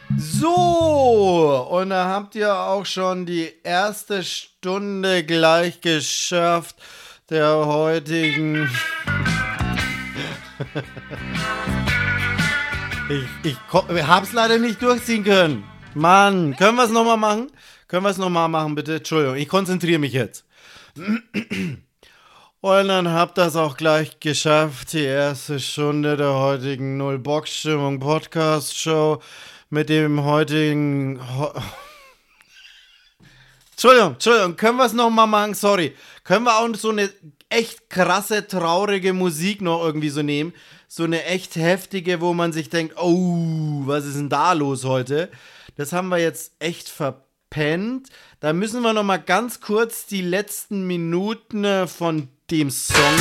So, und da habt ihr auch schon die erste Stunde gleich geschafft der heutigen. Ich hab's leider nicht durchziehen können. Mann, können wir es nochmal machen? Können wir es nochmal machen, bitte? Entschuldigung, ich konzentriere mich jetzt. Und dann habt ihr es auch gleich geschafft, die erste Stunde der heutigen Null-Bock-Stimmung Podcast-Show mit dem heutigen... Entschuldigung, können wir es nochmal machen? Sorry. Können wir auch so eine echt krasse, traurige Musik noch irgendwie so nehmen? So eine echt heftige, wo man sich denkt, oh, was ist denn da los heute? Das haben wir jetzt echt verpennt. Da müssen wir nochmal ganz kurz die letzten Minuten von dem Song